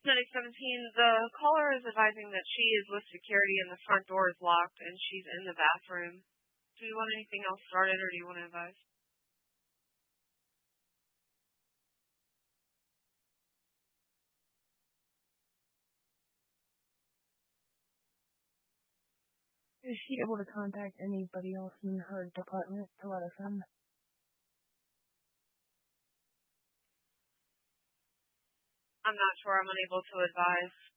Medic 17, the caller is advising that she is with security and the front door is locked and she's in the bathroom. Do you want anything else started or do you want to advise? Is she able to contact anybody else in her department to let us in? I'm not sure. I'm unable to advise.